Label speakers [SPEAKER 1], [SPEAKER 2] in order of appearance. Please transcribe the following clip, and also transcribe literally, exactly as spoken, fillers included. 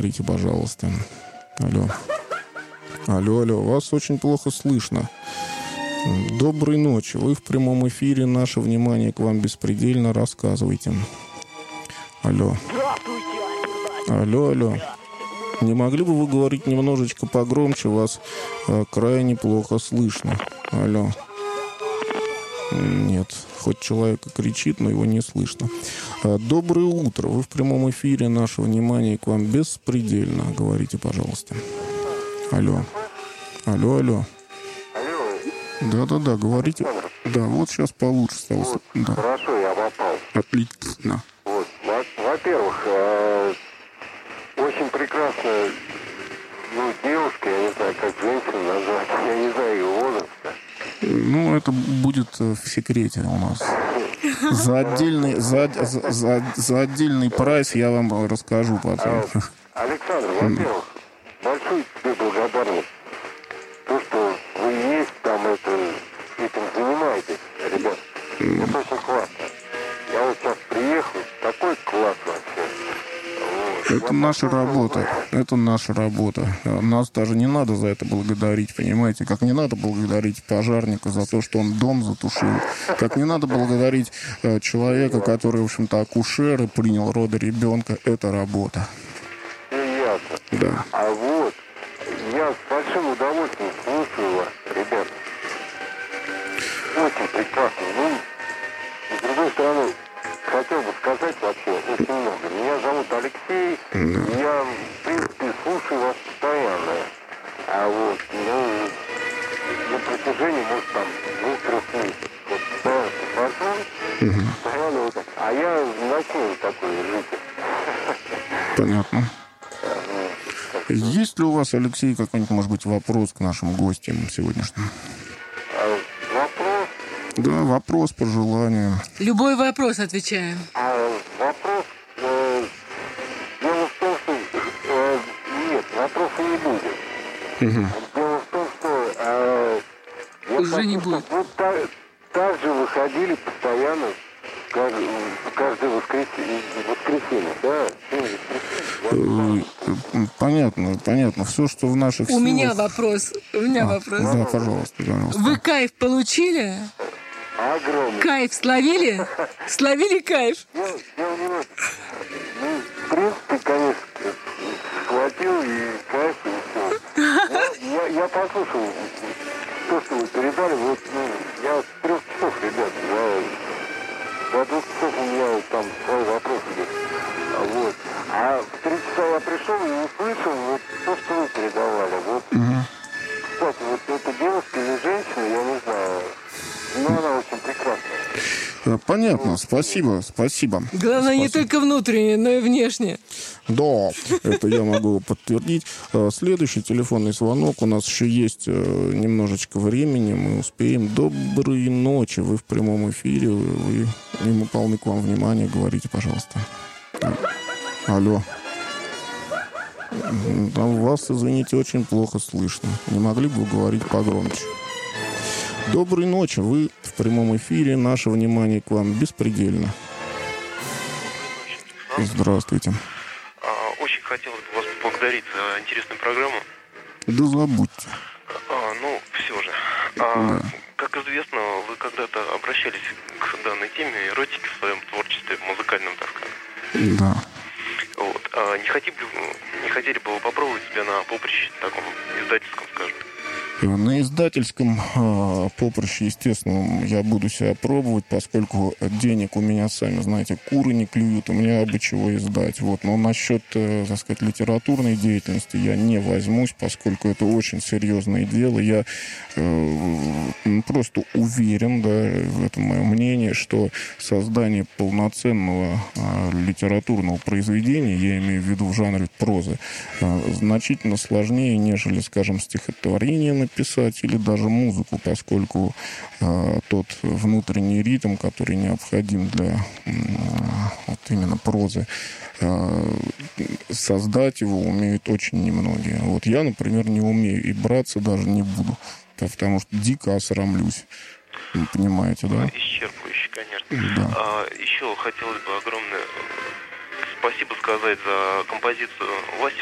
[SPEAKER 1] говорите, пожалуйста. Алло. Алло, алло, вас очень плохо слышно. Доброй ночи. Вы в прямом эфире. Наше внимание к вам беспредельно. Рассказывайте. Алло. Алло, алло. Не могли бы вы говорить немножечко погромче? Вас э, крайне плохо слышно. Алло. Нет, хоть человек и кричит, но его не слышно. Э, доброе утро. Вы в прямом эфире. Наше внимание к вам беспредельно. Говорите, пожалуйста. Алло. Алло, алло.
[SPEAKER 2] Алло.
[SPEAKER 1] Да-да-да, говорите. Да, вот сейчас получше стало.
[SPEAKER 2] Вот,
[SPEAKER 1] да.
[SPEAKER 2] Хорошо, я попал.
[SPEAKER 1] Отлично.
[SPEAKER 2] Вот. Во- Во-первых, э, очень прекрасная, ну, девушка, я не знаю, как женщину назвать, я не знаю ее возраста.
[SPEAKER 1] Ну, это будет э, в секрете у нас. За отдельный, за, за, за, за отдельный прайс я вам расскажу потом.
[SPEAKER 2] Александр, во-первых, большую тебе благодарность. То, что вы есть там, это, этим занимаетесь, ребят. Это очень классно. Я вот сейчас приехал, такой класс вообще. Вот.
[SPEAKER 1] Это
[SPEAKER 2] Я
[SPEAKER 1] наша
[SPEAKER 2] послушал
[SPEAKER 1] работа.
[SPEAKER 2] вас.
[SPEAKER 1] Это наша работа. Нас даже не надо за это благодарить, понимаете? Как не надо благодарить пожарника за то, что он дом затушил. Как не надо благодарить э, человека, который, в общем-то, акушер и принял роды ребенка. Это работа.
[SPEAKER 2] Все ясно.
[SPEAKER 1] Да.
[SPEAKER 2] А вот, я с большим удовольствием слушаю вас, ребят. Очень прекрасно. Ну, с другой стороны, хотел бы сказать вообще очень много. Меня зовут Алексей.
[SPEAKER 1] Да.
[SPEAKER 2] Я, в принципе, слушаю вас постоянно. А вот, ну, на протяжении, может, там, двух-трех месяцев. Вот постоянно прихожу,
[SPEAKER 1] Угу.
[SPEAKER 2] постоянно вот так. А я ночной такой житель.
[SPEAKER 1] Понятно. Есть ли у вас, Алексей, какой-нибудь, может быть, вопрос к нашим гостям сегодняшним?
[SPEAKER 2] А вопрос,
[SPEAKER 1] Да, вопрос, пожелание.
[SPEAKER 3] Любой вопрос отвечаем.
[SPEAKER 2] а вопрос, э, дело в том, что, э, нет, вопроса не будет.
[SPEAKER 1] Угу.
[SPEAKER 2] Дело в том, что э, я
[SPEAKER 3] Уже
[SPEAKER 2] хочу,
[SPEAKER 3] не
[SPEAKER 2] чтобы
[SPEAKER 3] будет.
[SPEAKER 2] вы так, так же выходили постоянно каждое, каждое воскресенье, воскресенье, да? Сегодня воскресенье,
[SPEAKER 1] Э, Понятно, понятно. Все, что в наших
[SPEAKER 3] У
[SPEAKER 1] силах...
[SPEAKER 3] меня вопрос. У меня вопрос.
[SPEAKER 1] Да, пожалуйста, пожалуйста.
[SPEAKER 3] Вы кайф получили?
[SPEAKER 2] я огромный.
[SPEAKER 3] Кайф словили? Словили кайф?
[SPEAKER 2] Я, я у него, ну, в принципе, конечно, схватил и кайф, и все. Я, я, я послушал то, что вы передали, вот, ну, я с трех часов, ребят, я, до двух часов у меня там свой вопрос идет. А вот. А в три часа я пришел и услышал вот то, что вы передавали. Вот,
[SPEAKER 1] Мгм.
[SPEAKER 2] кстати, вот эта девушка или женщина, я не знаю, но она очень прекрасная.
[SPEAKER 1] Э, Понятно, спасибо, спасибо.
[SPEAKER 3] Главное, не
[SPEAKER 1] Спасибо.
[SPEAKER 3] только внутренне, но и внешне.
[SPEAKER 1] Да, это я могу подтвердить. Э, Следующий телефонный звонок. У нас еще есть э, немножечко времени. Мы успеем. Доброй ночи. Вы в прямом эфире. Вы, вы- и мы полны к вам внимания. Говорите, пожалуйста. Алло. М, да, вас, извините, очень плохо слышно. Не могли бы вы говорить погромче? Доброй ночи. Вы в прямом эфире. Наше внимание к вам беспредельно. Здравствуйте.
[SPEAKER 4] А, Очень хотелось бы вас поблагодарить за интересную программу.
[SPEAKER 1] Да забудьте.
[SPEAKER 4] А, ну, все же. А,
[SPEAKER 1] Да.
[SPEAKER 4] Как известно, вы когда-то обращались к данной теме эротики в своем творчестве, музыкальном, так сказать.
[SPEAKER 1] Да.
[SPEAKER 4] Вот. А не, хотели бы, не хотели бы вы попробовать себя на поприще таком издательском, скажем?
[SPEAKER 1] На издательском э, поприще, естественно, я буду себя пробовать, поскольку денег у меня, сами знаете, куры не клюют, у меня бы чего издать. Вот. Но насчет, э, так сказать, литературной деятельности я не возьмусь, поскольку это очень серьезное дело. Я э, просто уверен, да, в этом мое мнение, что создание полноценного э, литературного произведения, я имею в виду в жанре прозы, э, значительно сложнее, нежели, скажем, стихотворение написать или даже музыку, поскольку э, тот внутренний ритм, который необходим для э, вот именно прозы, э, создать его умеют очень немногие. Вот я, например, не умею и браться даже не буду, потому что дико осрамлюсь. Вы понимаете, да?
[SPEAKER 4] Исчерпывающе, конечно.
[SPEAKER 1] Да.
[SPEAKER 4] А, еще хотелось бы огромное спасибо сказать за композицию Васи